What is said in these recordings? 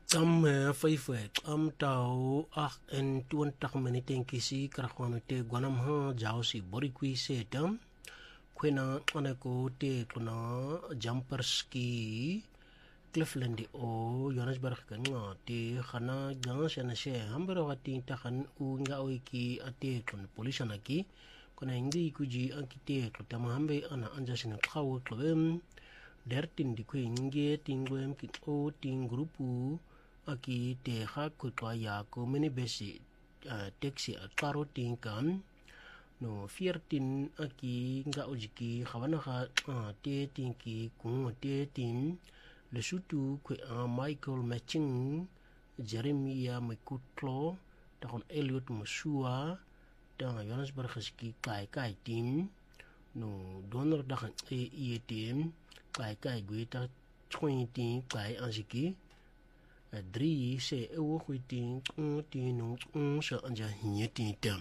Faifet tau en 20 minuten kisi karakwano te gwanam ha jao si borikwi se tam kwena anako te kuna jumpers ki Cleveland o Johannesburg kan nga te khana jang shana she hambara wati ta khan u nga o ki ate kun police na ki kuna ngi kuji akite to tama hambe ana anja shina khaw klem dertin di kwe nge tingwem ki o ting grupu aki te kha kutwa ya ko mini besi taxi ataro tingkan no 14 aki nga ojiki khawana kha te tingki kung te tin le sutu kwe Michael Matching Jeremiah Mekutlo takon Elliot Musua da Johannesburg ski kai tin no donor da kan etem kai guita 20 kai anjiki 3 se ewo kwiting tinong so anja hieti tem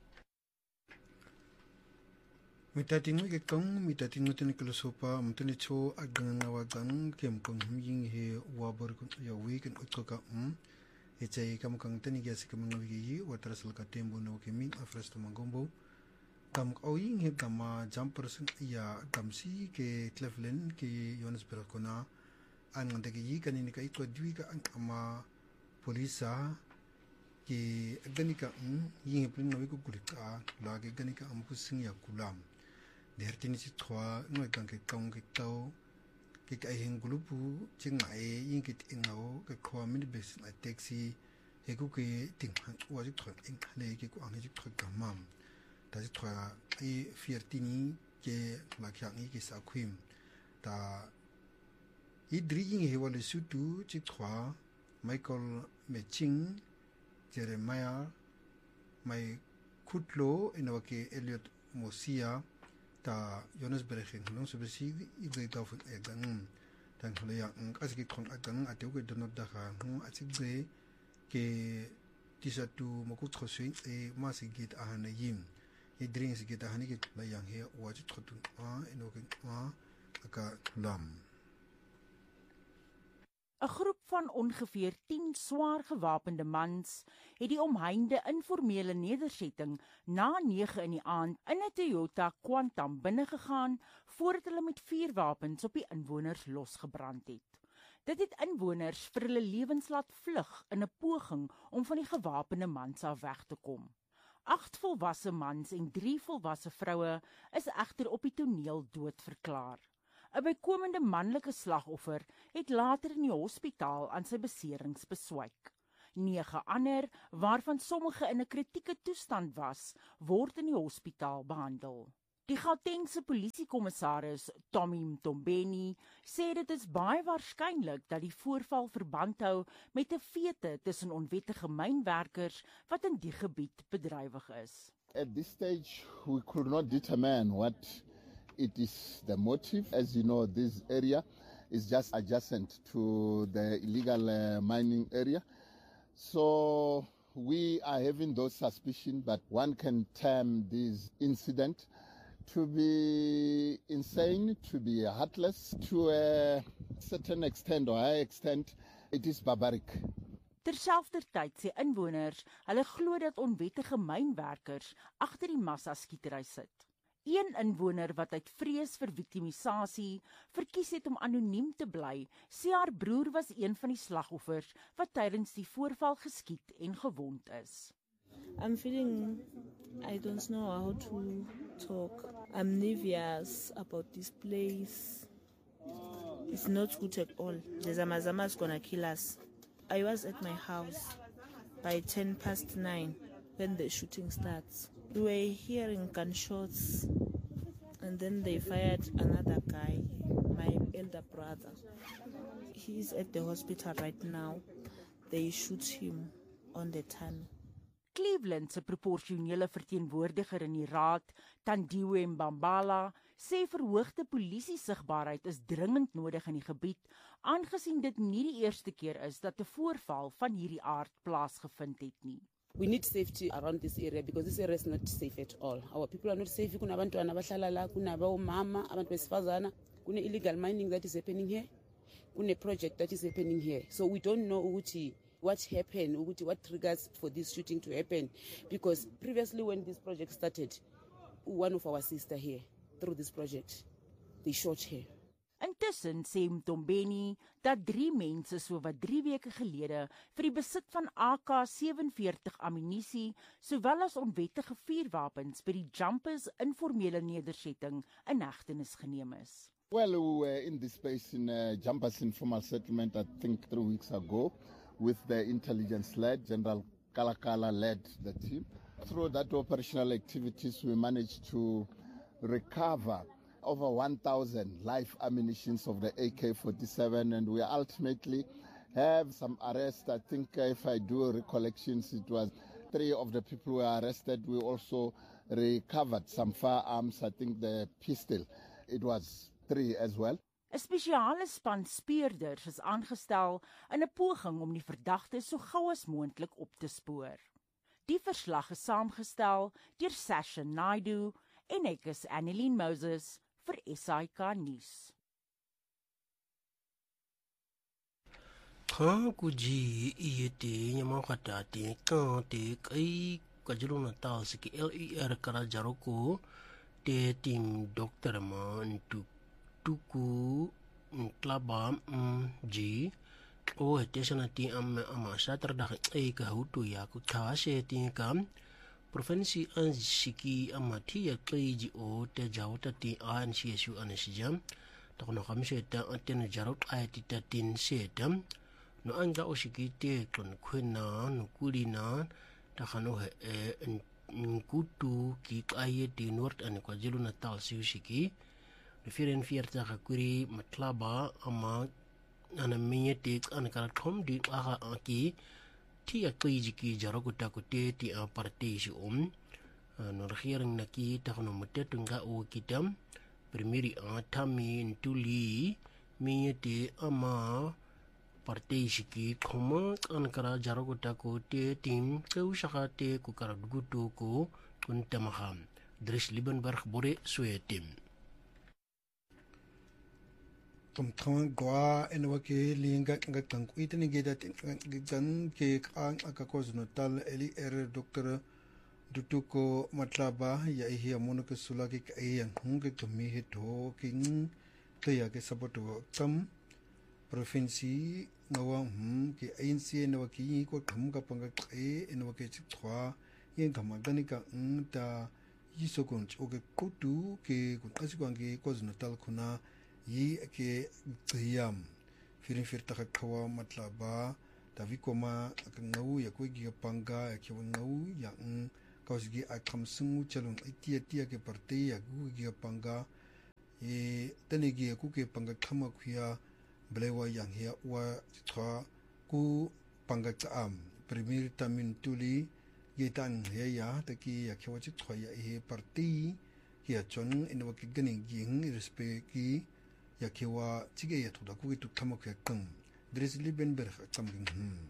mitatingo ke kong mitatingo tin kilo sopa mutuni cho agang na wagang kem kong hing he wabor ya week and utkoka echai kam kang tani gyasi kam ngawi watrasal ka tembo no kemi afresto mangombo kam awing he kama jumpers ya kamsi ke Cleveland ke Johannesburg kona an ngandegi yi kanini ka itwa dwi ka ama polisa ke ganika yi prin no ko kulika la ke ganika am kusing ya kulam dertini si thwa no kan ke kong ke tau ke kai heng gulupu chingai yi ke ingao ke khwa min bes na taxi he ku ke ting wa ji thwa ing le ke ku ang ji thwa ka mam ta ji thwa ai fiertini ke la kya ngi ke sa khwim ta idri he wale sutu chikwa Michael Matching Jeremiah Mekutlo inawake Elliot Musia ta Johannesburg no so besi idri ta fu egang tan khole ya asiki khon agang ate ko donot da kha atsigre ke tisatu mokut khoswin e masigit ahana yim idri sigit ahani ke la yang he wajit khotun inoke aka lam. 'n Groep van ongeveer 10 swaar gewapende mans het die omheinde informele nedersetting na 9 in die aand in 'n Toyota Quantum binnegegaan voordat hulle met vuurwapens op die inwoners losgebrand het. Dit het inwoners vir hulle lewens laat vlug in 'n poging om van die gewapende mans af weg te kom. 8 volwasse mans en 3 volwasse vroue is egter op die toneel doodverklaar. 'n bykomende manlike slagoffer het later in die hospitaal aan sy beserings beswyk. 9 ander, waarvan sommige in 'n kritieke toestand was, word in die hospitaal behandel. Die Gautengse polisiekommissaris, Tommy Mtombeni, sê dit is baie waarskynlik dat die voorval verband hou met 'n fete tussen onwettige mynwerkers wat in die gebied bedrywig is. At this stage, we could not determine what it is the motive. As you know, this area is just adjacent to the illegal mining area. So we are having those suspicions, but one can term this incident to be insane, to be heartless, to a certain extent or high extent, it is barbaric. Terselfdertyd sê inwoners, hulle glo dat onwettige mynwerkers agter die massaskietery sit. Een inwoner wat uit vrees vir viktimisasie verkies het om anoniem te bly, sê haar broer was een van die slagoffers wat tydens die voorval geskiet en gewond is. I'm feeling, I don't know how to talk. I'm nervous about this place. It's not good at all. The Zamazama is gonna kill us. I was at my house by 9:10 when the shooting starts. We were hearing gunshots, and then they fired another guy, my elder brother. He's at the hospital right now. They shoot him on the tunnel. Cleveland se proporsionele verteenwoordiger in die raad, Tandiwe Mbambala, sê verhoogde polisiesigbaarheid is dringend nodig in die gebied, aangesien dit nie die eerste keer is dat 'n voorval van hierdie aard plaasgevind het nie. We need safety around this area because this area is not safe at all. Our people are not safe. Kunabantwana abahlala la, kunabomama, abantu besifazana, kune illegal mining that is happening here. a project that is happening here. So we don't know what happened, what triggers for this shooting to happen. Because previously when this project started, one of our sisters here, through this project, they shot her. Intussen sê Mtombeni dat 3 mense so wat 3 weke gelede vir die besit van AK-47 ammunisie sowel as onwettige vuurwapens by die Jumpers informele nedersetting in hegtenis geneem is. Well, we were in this space in Jumpers Informal Settlement, I think 3 weeks ago, with the intelligence-led, General Kalakala led the team. Through that operational activities, we managed to recover over 1,000 live ammunitions of the AK-47, and we ultimately have some arrests. I think if I do recollections, it was 3 of the people were arrested. We also recovered some firearms. I think the pistol, it was 3 as well. 'n Spesiale span speurders is aangestel in 'n poging om die verdagtes so gou as moontlik op te spoor. Die verslag is saamgestel deur Sasha Naidu en ek is Annelien Moses vir SAK nuus. Kuji iete nyamakata te kante kai KwaZulu-Natal siki LER kara jaroko te tim dokter man tuku klaba ji o hetesana ti ama saterdag ka hutu ya ku thase ti kam provinsi an siki amati ya kleji o te jawta ti ANCSU anesijam tokono kamse ta antene jarot ayati ta tin setam no anja o siki te klon kwena no kulina ta khano kutu ki ayeti Noord en KwaZulu-Natal siki 44 kuri matlaba ama ana minyetik ana karatom di aha aki ti akiji ki jarokuta kute ti a partisi no regering naki takno mutetunga o kitam primiri atami ntuli minyete ama partisi ki khoma ana kara jarokuta kute tim keushakate ku karadugutu ko kuntamaham Dries Liebenberg bore suetim Tumtang gwa enwake linga ngatang itini gedat gan ke kang KwaZulu-Natal LER Dr. Dutuko Matlaba ya ihia monoke sulaki kayang hunge tumi hito king kaya ke saboto tam provinsi nawa ke ANC nawaki ko thamga panga kay enwake chithwa yen kamagani ka ta yisokon choke kutu ke kunasikwang KwaZulu-Natal kuna yi ke tsiyam firin firta kawa matlaba davi koma ngau ya ko gi panga ya ke ngau ya kausgi akam sungu chalung itia ke parte ya gu gi panga tane gi ku ke panga khama khia blewa yang hia wa tha ku panga tsam premier tamin tuli ye tan he ya taki ya ke wa chi thwa ya he parte ya chon in wa ke ganing ging respect ki ya kewa tige ya toda kugi tutamok kang Dries Liebenberg tamging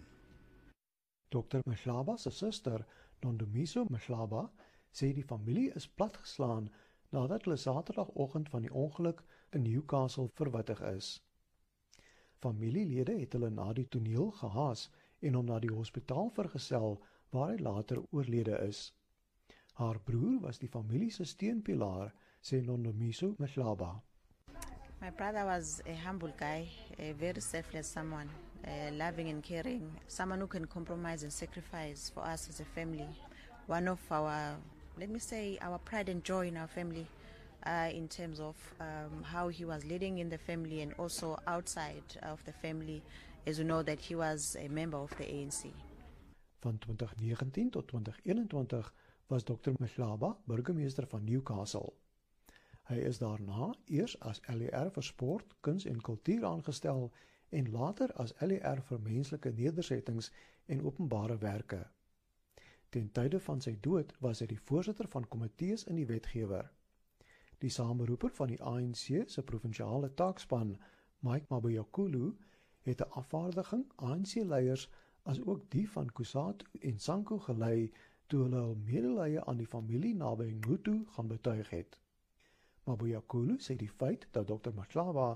Dr. Mahlaba se suster Nondomiso Mahlaba sê die familie is platgeslaan nadat hulle Saterdagoggend van die ongeluk in Newcastle verwittig is. Familielede het hulle na die toneel gehaas en hom na die hospitaal vergesel waar hy later oorlede is. Haar broer was die familie se steunpilaar, sê Nondomiso Mahlaba. My brother was a humble guy, a very selfless someone, loving and caring, someone who can compromise and sacrifice for us as a family. One of our, let me say, our pride and joy in our family in terms of how he was leading in the family and also outside of the family, as we know that he was a member of the ANC. Van 2019 tot 2021 was Dr. Mahlaba burgemeester van Newcastle. Hy is daarna eers as LER vir sport, kuns en kultuur aangestel en later as LER vir menslike nedersettings en openbare werke. Ten tye van sy dood was hy die voorsitter van komitees in die wetgewer. Die sameroeper van die ANC se provinsiale taakspan, Mike Maboyakulu, het 'n afvaardiging ANC-leiers as ook die van Kusatu en Sanko gelei toe hulle hul medelee aan die familie naby Ngutu gaan betuig het. Maboyakulu sê die feit dat Dr. Mahlaba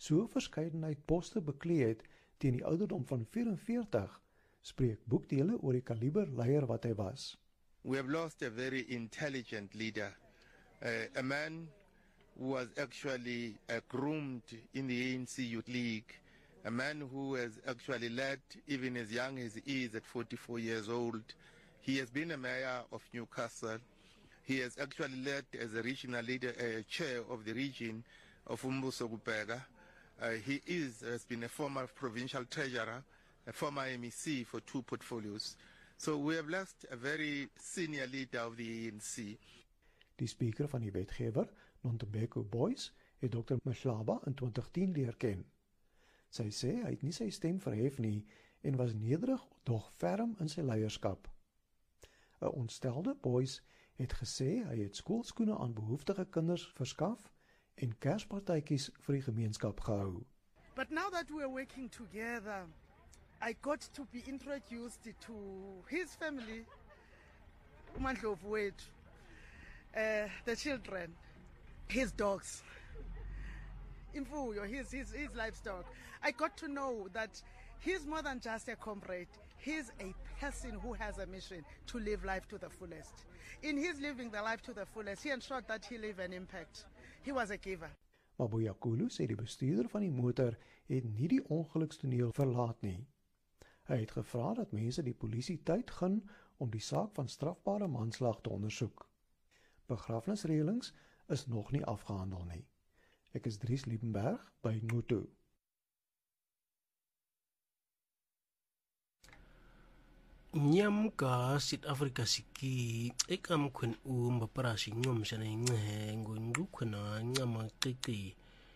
so verskeidenheid poste beklee het teen die ouderdom van 44, spreek boekdele oor die kaliber leier wat hy was. We have lost a very intelligent leader, a man who was actually groomed in the ANC Youth League, a man who has actually led even as young as he is at 44 years old. He has been a mayor of Newcastle. He has actually led as a regional leader, chair of the region of Umbuso Gubega. He has been a former provincial treasurer, a former MEC for 2 portfolios. So we have lost a very senior leader of the ANC. Die speaker van die wetgewer, Nontobeko Boys, het Dr. Mhlaba in 2010 leer ken. Sy sê hy het nie sy stem verhef nie en was nederig, dog ferm in sy leierskap. 'n Ontstelde Boys het gesê hy het skoolskoene aan behoeftige kinders verskaf en Kerspartytjies vir die gemeenskap gehou. But now that we're working together, I got to be introduced to his family, uMandlovu wethu, the children, his dogs, imfuyo, his livestock. I got to know that he's more than just a comrade. He's a person who has a mission to live life to the fullest. In his living the life to the fullest, he ensured that he leave an impact. He was a giver. Mabuya Kulu sê die bestuurder van die motor het nie die ongelukstoneel verlaat nie. Hy het gevra dat mense die polisie tyd gun om die saak van strafbare manslag te ondersoek. Begrafnisreëlings is nog nie afgehandel nie. Ek is Dries Liebenberg by Ngutu. Nyam ka Suid-Afrika siki ek am kun mbaparasi nyom sana nghe ngundu kuna nyama kiki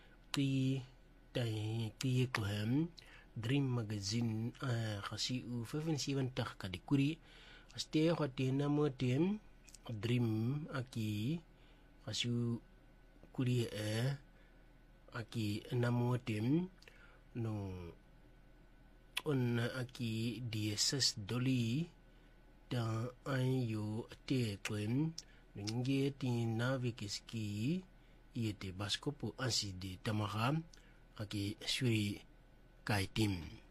ki ko hem Dream Magazine khasi u 75 ka dikuri aste khote na motem Dream aki khasi kuri aki na motem no on aki DSS Dolly da ayo te kwen nge ti navikiski yete baskopo ansi de tamaha aki suri kaitim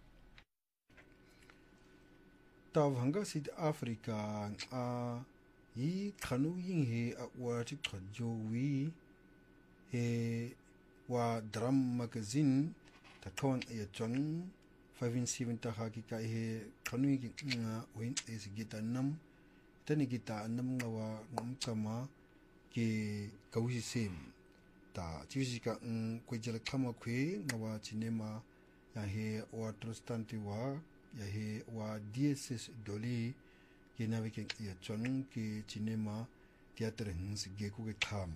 Tawhanga Suid-Afrika yi khanu ying he wa ti khojowi he wa Drum Magazine ta khon ya chon 75 haki ka he khanu gi nga win is gita nam tani gita nam ngawa ngkama ke kausi sem ta chusika ko jela khama khwe ngawa cinema ya he wa trustanti wa ya he wa DSS Dolly ke navike ya chon ke cinema theater hins ge ku ke kham.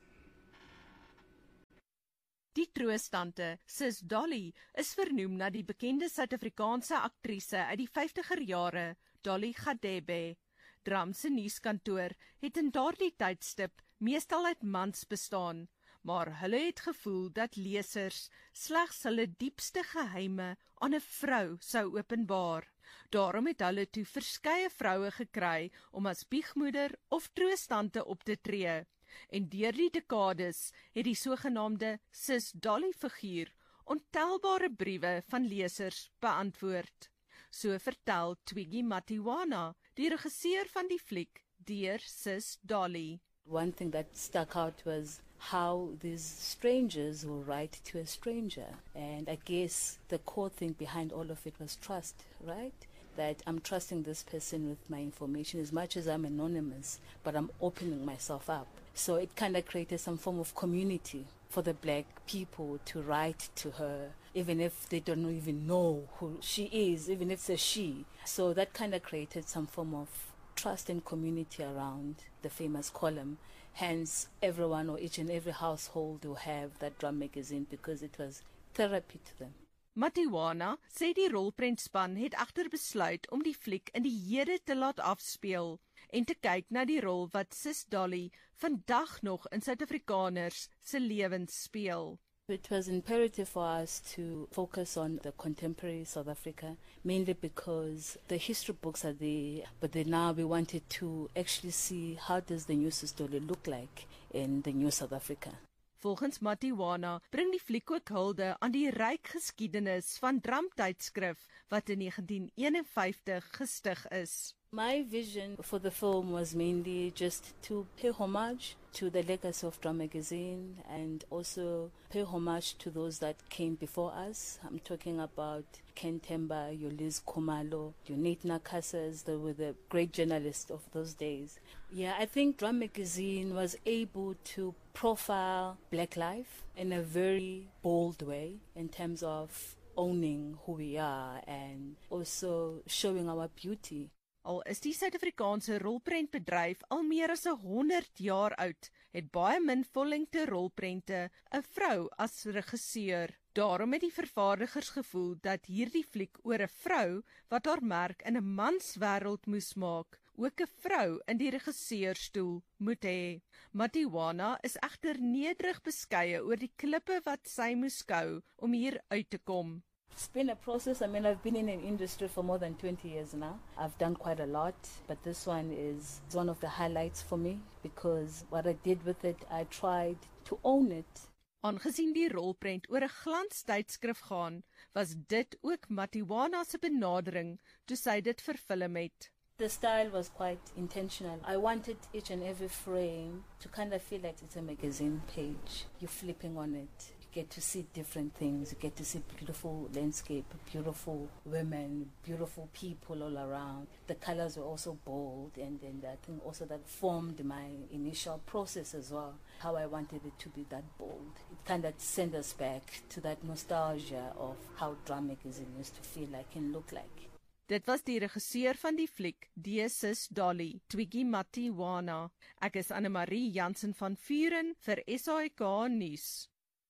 Die troostante, Sis Dolly, is vernoem na die bekende Suid-Afrikaanse aktrise uit die 50er jare, Dolly Gadebe. Drum se nuuskantoor het in daardie tydstip meestal uit mans bestaan, maar hulle het gevoel dat lesers slegs hulle diepste geheime aan 'n vrou sou openbaar. Daarom het hulle toe verskeie vroue gekry om as biegmoeder of troostante op te tree. En deur die dekades het die sogenaamde Sis Dolly figuur ontelbare briewe van lesers beantwoord. So vertel Twiggy Matiwana, die regisseur van die fliek Dear Sis Dolly. One thing that stuck out was how these strangers will write to a stranger. And I guess the core thing behind all of it was trust, right? That I'm trusting this person with my information as much as I'm anonymous, but I'm opening myself up. So it kind of created some form of community for the black people to write to her, even if they don't even know who she is, even if it's a she. So that kind of created some form of trust and community around the famous column. Hence, everyone or each and every household will have that Drum Magazine because it was therapy to them. Matiwana sê die rolprentspan het egter besluit om die fliek in die hede te laat afspeel en te kyk na die rol wat Sis Dolly vandag nog in Suid-Afrikaners se lewens speel. It was imperative for us to focus on the contemporary South Africa, mainly because the history books are there, but then now we wanted to actually see how does the new Sis Dolly look like in the new South Africa. Volgens Matiwana bring die fliek ook hulde aan die ryk geskiedenis van Drum-tydskrif wat in 1951 gestig is. My vision for the film was mainly just to pay homage to the legacy of Drum Magazine and also pay homage to those that came before us. I'm talking about Ken Temba, Yoliz Kumalo, Unit Nakasas, they were the great journalists of those days. Yeah, I think Drum Magazine was able to profile Black life in a very bold way in terms of owning who we are and also showing our beauty. Al is die Suid-Afrikaanse rolprentbedryf al meer as 100 jaar oud, het baie min vollengte rolprente 'n vrou as regisseur. Daarom het die vervaardigers gevoel dat hierdie fliek oor 'n vrou wat haar merk in 'n manswêreld moes maak, ook 'n vrou in die regisseurstoel moet hê. Matiwana is egter nederig beskeie oor die klippe wat sy moes skou om hier uit te kom. It's been a process. I mean, I've been in an industry for more than 20 years now. I've done quite a lot, but this one is one of the highlights for me because what I did with it, I tried to own it. Aangesien die rolprent oor 'n glanstydskrif gaan, was dit ook Matiwana se benadering toe sy dit verfilm het. The style was quite intentional. I wanted each and every frame to kind of feel like it's a magazine page. You're flipping on it. Get to see different things, you get to see beautiful landscape, beautiful women, beautiful people all around. The colors were also bold and I think also that formed my initial process as well, how I wanted it to be that bold. It kind of sent us back to that nostalgia of how Drum Magazine used to feel like and look like. Dit was die regisseur van die fliek, Sis Dolly, Twiggy Matiwana. Ek is Anne-Marie Jansen van Vuren vir SAK Nuus.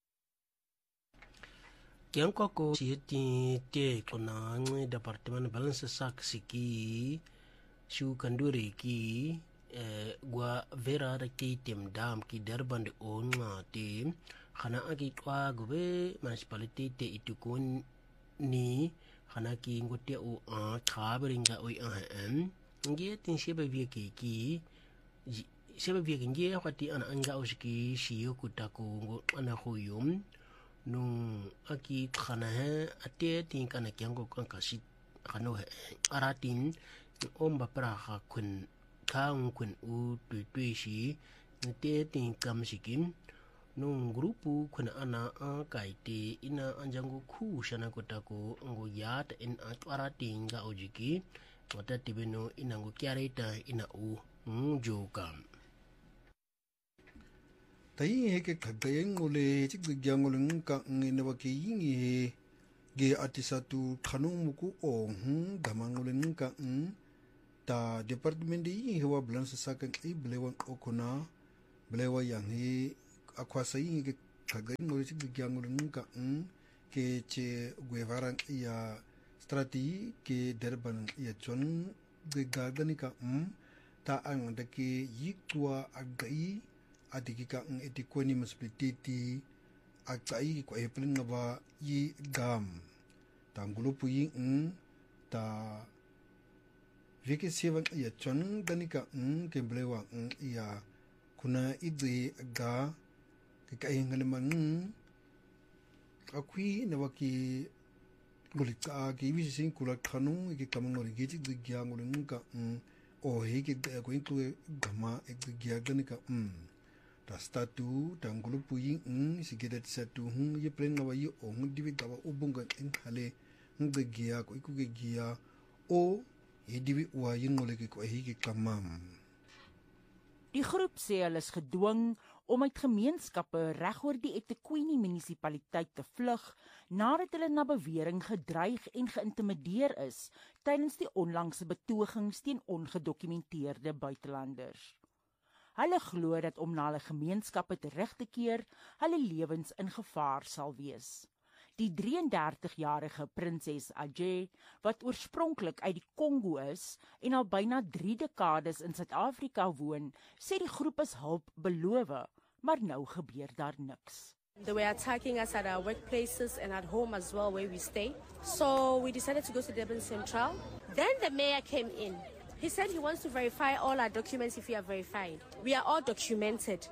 Kiankoko sieti te konang departemen balance saksi ki shu kanduri ki gua vera da ki tem dam ki Durban de onga te khana aki kwa gobe municipality te itukun ni khana ki ngote o a khabringa oi an ngie tin shebe vie ki shebe vie ngie khati ana anga oski shiyo kutaku ngo ana khoyum nung aki khana hai ate tin kana kyangko kankasi khano hai aratin omba praha kun kaung kun u tui shi te tin kam sikim nung grupu kun ana kaite ina anjangu khu shana kotako ngo yat in aratin ga ojiki wata tibeno inango kyareta ina u njokam Tai heke kagayang ole chik gyang ole ngka ngene wake yingi ge atisatu khanung muku o gamang ole ngka ta department de hewa balance sakan ai blewan okona blewa yang he akwasa yingi ge kagayang ole chik gyang ole ngka ke che guevaran ya strati ke Durban ya chon ge gardanika ta ang de ke yikwa agai adikika etikoni masplititi akai ko eplen ngaba yi gam tangulu puyi ta vike sevan ya chon danika kemblewa ya kuna idri ga kai ngaleman akui nawaki gulika ki visin kula khanu ki kamangori giti gya ngulunga o heke ko include gama gya danika ta statu tangulu puyi sigedet satu ye plen ngawa yi o divi gawa ubunga hale ngegya ko ikugegya o yedivi wa yingole ko heke kamam. Die groep sê hulle is gedwing om uit gemeenskappe regoor die eThekwini munisipaliteit te vlug nadat hulle na bewering gedreig en geïntimideer is tydens die onlangse betogings teen ongedokumenteerde buitelanders. Hulle glo dat om na hulle gemeenskappe terug te keer, hulle lewens in gevaar sal wees. Die 33-jarige prinses Ajay, wat oorspronklik uit die Kongo is en al byna 3 dekades in Suid-Afrika woon, sê die groep is hulp beloof, maar nou gebeur daar niks. They were attacking us at our workplaces and at home as well where we stay. So we decided to go to Durban Central. Then the mayor came in. He said he wants to verify all our documents if we are verified. We are all documented.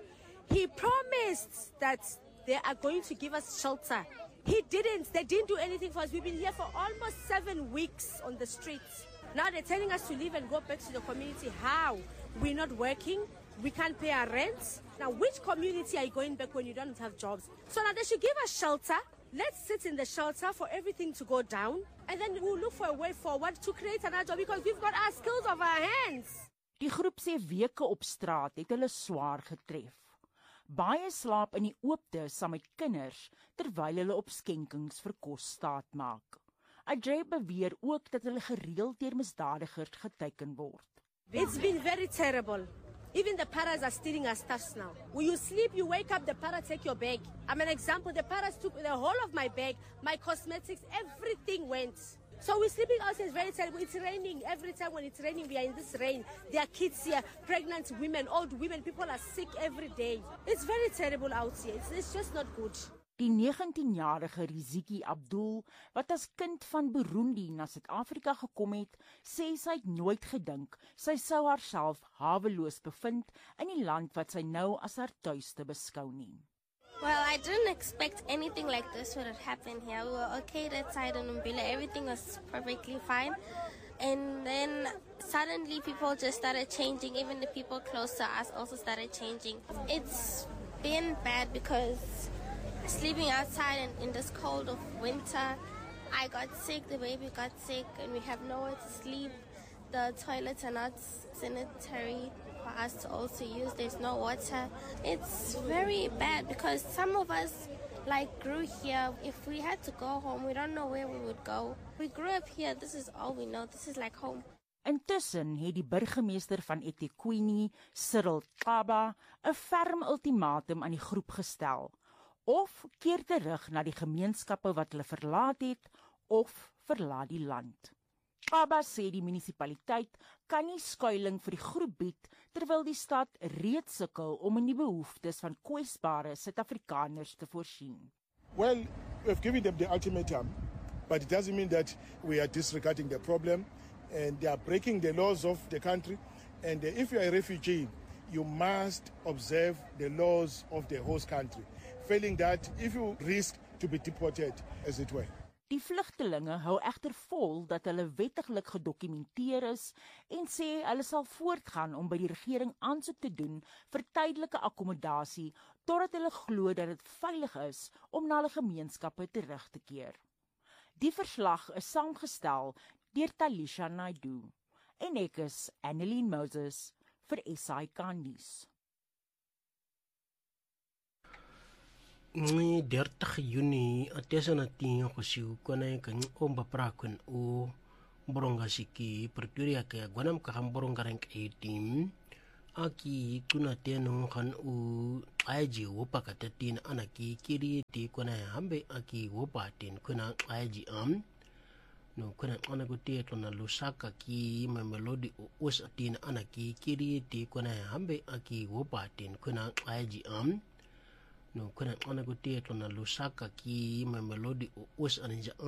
He promised that they are going to give us shelter. He didn't. They didn't do anything for us. We've been here for almost 7 weeks on the streets. Now they're telling us to leave and go back to the community. How? We're not working. We can't pay our rent. Now, which community are you going back when you don't have jobs? So now they should give us shelter. Let's sit in the shelter for everything to go down. And then we'll look for a way forward to create another job because we've got our skills of our hands. Die groep sê weke op straat het hulle swaar getref. Baie slaap in die oopte saam met kinders terwyl hulle op skenkings vir kos staat maak. Ajay beweer ook dat hulle gereeld deur misdadigers geteken word. It's been very terrible. Even the paras are stealing our stuffs now. When you sleep, you wake up, the para take your bag. I'm an example. The paras took the whole of my bag, my cosmetics, everything went. So we're sleeping outside. It's very terrible. It's raining. Every time when it's raining, we are in this rain. There are kids here, pregnant women, old women. People are sick every day. It's very terrible out here. It's just not good. Die 19-jarige Riziki Abdul, wat as kind van Burundi na Suid-Afrika gekom het, sê sy het nooit gedink sy sou haarself haweloos bevind in die land wat sy nou as haar tuiste beskou nie. Well, I didn't expect anything like this would have happened here. We were okay that side in Umbila. Everything was perfectly fine. And then suddenly people just started changing. Even the people close to us also started changing. It's been bad because sleeping outside in this cold of winter, I got sick, the baby got sick, and we have nowhere to sleep. The toilets are not sanitary for us to also use. There's no water. It's very bad because some of us grew here. If we had to go home, we don't know where we would go. We grew up here. This is all we know. This is like home. Intussen het die burgemeester van eThekwini, Cyril Xaba, 'n ferm ultimatum aan die groep gestel. Of keer terug na die gemeenskappe wat hulle verlaat het, of verlaat die land. Xaba sê die munisipaliteit kan nie skuiling vir die groep bied, terwyl die stad reeds sukkel om in die behoeftes van kwesbare Suid-Afrikaners te voorsien. Well, we've given them the ultimatum, but it doesn't mean that we are disregarding the problem, and they are breaking the laws of the country, and if you are a refugee, you must observe the laws of the host country. Failing that, if you risk to be deported, as it were. Die vlugtelinge hou egter vol dat hulle wettiglik gedokumenteer is en sê hulle sal voortgaan om by die regering aansoek te doen vir tydelike akkommodasie totdat hulle glo dat dit veilig is om na hulle gemeenskappe terug te keer. Die verslag is saamgestel deur Talisha Naidu en ek is Annelien Moses vir SAK nuus. 30 Juni atesa na tinga kusiu kone kan omba prakun o boronga siki Pretoria ke gwanam ka boronga rank 18 aki tuna teno kan u aji wopa katatin anaki kiri ti kone hambe aki wopa tin kuna aji no kuna ana gote tona lusaka ki mamelodi os atin anaki kiri ti kone hambe aki wopa tin kuna aji no kuna ana gote tona lusaka ki mamelodi os anja